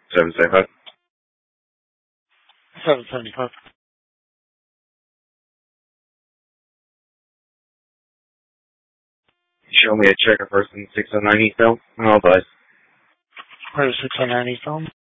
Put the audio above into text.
775. 775. Show me a checker person 609 East Elm. Oh, bud. Where's 609 East Elm?